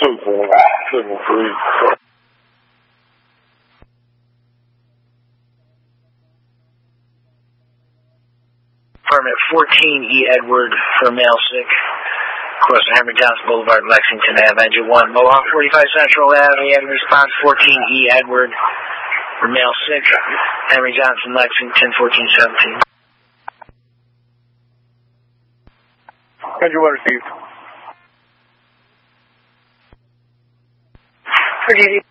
Permit 14E Edward for male sick. Across Henry Johnson Boulevard, Lexington Ave, engine 1. Mohawk 45 Central Ave, end response 14E Edward for male sick. Henry Johnson, Lexington 1417. Engine 1 received. Forgive you.